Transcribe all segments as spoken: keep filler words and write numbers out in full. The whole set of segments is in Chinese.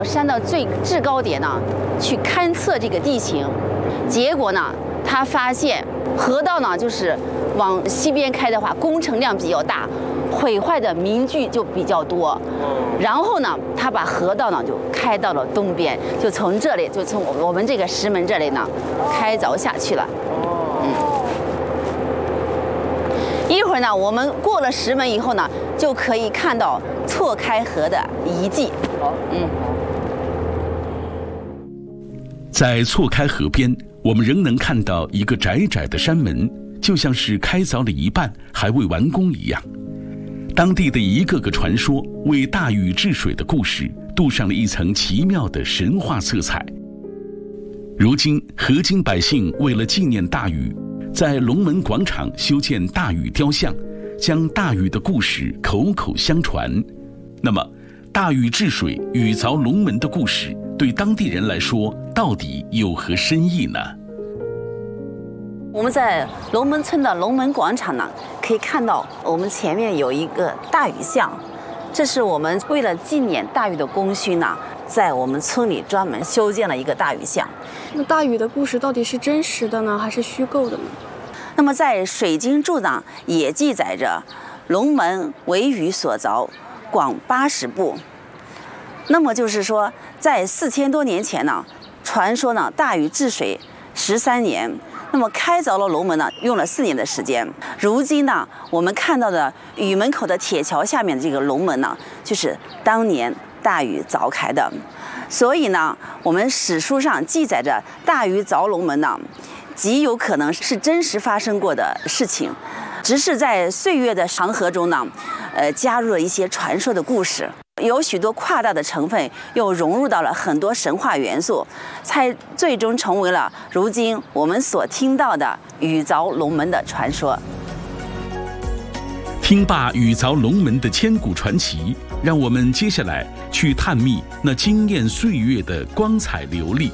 山的最制高点呢，去勘测这个地形，结果呢，他发现河道呢就是往西边开的话，工程量比较大，毁坏的民居就比较多。然后呢，他把河道呢就开到了东边，就从这里，就从我们这个石门这里呢开凿下去了。嗯。一会儿呢，我们过了石门以后呢，就可以看到错开河的遗迹。好，嗯。 在错开河边，我们仍能看到一个窄窄的山门，就像是开凿了一半还未完工一样。当地的一个个传说为大禹治水的故事镀上了一层奇妙的神话色彩。如今河津百姓为了纪念大禹，在龙门广场修建大禹雕像，将大禹的故事口口相传。那么大禹治水、禹凿龙门的故事对当地人来说到底有何深意呢？ 我们在龙门村的龙门广场呢，可以看到我们前面有一个大禹像，这是我们为了纪念大禹的功勋呢，在我们村里专门修建了一个大禹像。 那大禹的故事到底是真实的呢，还是虚构的呢？ 那么在水经注呢，也记载着龙门为禹所凿，广八十步。那么就是说，在四千多年前呢，传说呢大禹治水十三年。那么开凿了龙门呢，用了四年的时间。如今呢，我们看到的禹门口的铁桥下面的这个龙门呢，就是当年大禹凿开的。所以呢，我们史书上记载着大禹凿龙门呢，极有可能是真实发生过的事情，只是在岁月的长河中呢，呃，加入了一些传说的故事。有许多夸大的成分，又融入到了很多神话元素，才最终成为了如今我们所听到的禹凿龙门的传说。 听罢禹凿龙门的千古传奇，让我们接下来去探秘那惊艳岁月的光彩流丽。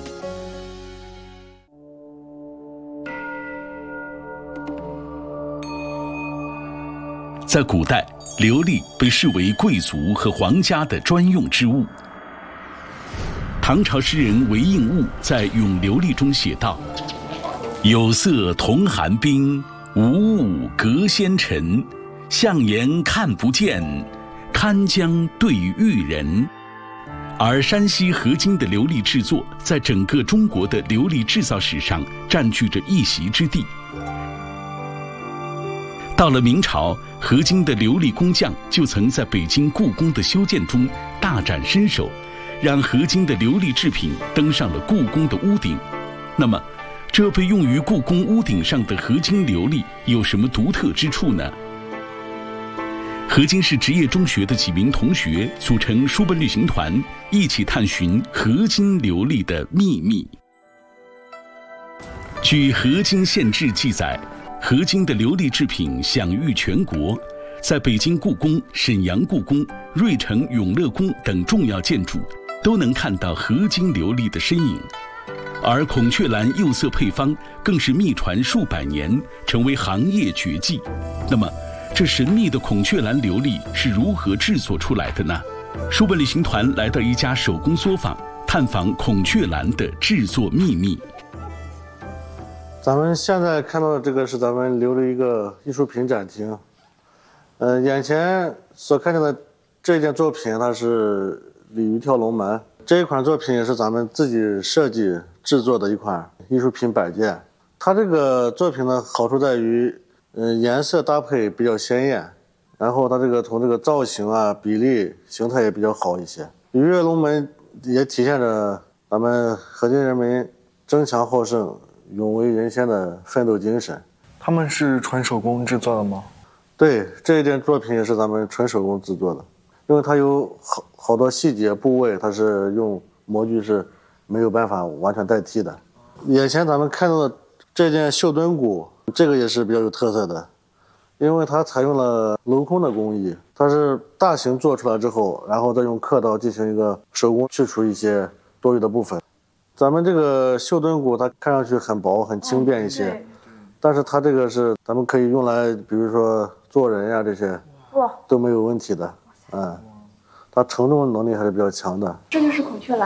在古代，琉璃被视为贵族和皇家的专用之物。唐朝诗人韦应物在《咏琉璃》中写道：“有色同寒冰，无物隔仙尘。象颜看不见，堪将对玉人。”而山西河津的琉璃制作，在整个中国的琉璃制造史上占据着一席之地。到了明朝，河津的琉璃工匠就曾在北京故宫的修建中大展身手，让河津的琉璃制品登上了故宫的屋顶。那么，这被用于故宫屋顶上的河津琉璃有什么独特之处呢？河津市职业中学的几名同学组成书本旅行团，一起探寻河津琉璃的秘密。据河津县志记载，河津的琉璃制品享誉全国，在北京故宫、沈阳故宫、芮城永乐宫等重要建筑都能看到河津琉璃的身影。而孔雀蓝釉色配方更是秘传数百年，成为行业绝技。那么，这神秘的孔雀蓝琉璃是如何制作出来的呢？书本旅行团来到一家手工作坊，探访孔雀蓝的制作秘密。 咱们现在看到的这个是咱们留的一个艺术品展厅。呃，眼前所看见的这件作品，它是鲤鱼跳龙门。这一款作品也是咱们自己设计制作的一款艺术品摆件。它这个作品呢，好处在于，呃，颜色搭配比较鲜艳，然后它这个从这个造型啊、比例、形态也比较好一些。鲤跃龙门也体现着咱们河津人民争强好胜、勇为人先的奋斗精神。 他们是纯手工制作的吗？ 对，这一件作品也是咱们纯手工制作的，因为它有好好多细节部位，它是用模具是没有办法完全代替的。眼前咱们看到的这件绣墩鼓，这个也是比较有特色的，因为它采用了镂空的工艺，它是大型做出来之后，然后再用刻刀进行一个手工去除一些多余的部分。咱们这个绣墩鼓它看上去很薄很轻便一些，但是它这个是咱们可以用来比如说做人呀、啊、这些都没有问题的。嗯， 它承重能力还是比较强的。 这就是孔雀蓝。